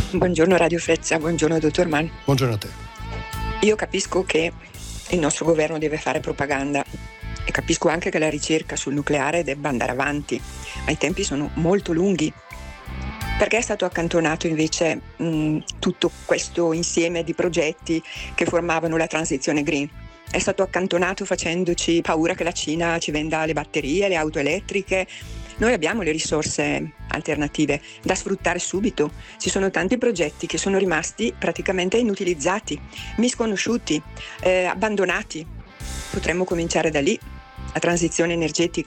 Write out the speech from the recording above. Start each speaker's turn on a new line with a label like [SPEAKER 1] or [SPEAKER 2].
[SPEAKER 1] Buongiorno Radio Freccia, buongiorno dottor Mann.
[SPEAKER 2] Buongiorno a te.
[SPEAKER 1] Io capisco che il nostro governo deve fare propaganda e capisco anche che la ricerca sul nucleare debba andare avanti, ma i tempi sono molto lunghi. Perché è stato accantonato invece tutto questo insieme di progetti che formavano la transizione green? È stato accantonato facendoci paura che la Cina ci venda le batterie, le auto elettriche. Noi abbiamo le risorse alternative da sfruttare subito. Ci sono tanti progetti che sono rimasti praticamente inutilizzati, misconosciuti, abbandonati. Potremmo cominciare da lì. La transizione energetica